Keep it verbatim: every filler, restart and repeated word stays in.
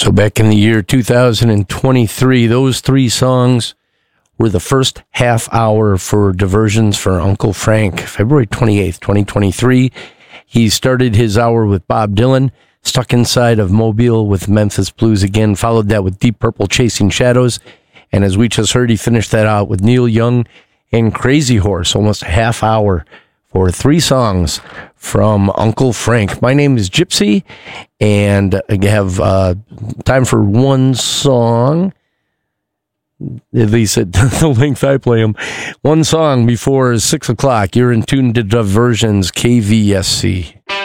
So back in the year two thousand twenty-three, those three songs were the first half hour for Diversions for Uncle Frank. February twenty-eighth, twenty twenty-three, he started his hour with Bob Dylan, Stuck Inside of Mobile with Memphis Blues again, followed that with Deep Purple, Chasing Shadows, and as we just heard, he finished that out with Neil Young and Crazy Horse, almost a half hour for three songs from Uncle Frank. My name is Gypsy, and I have uh, time for one song, at least at the length I play them. One song before six o'clock. You're in tune to Diversions, K V S C.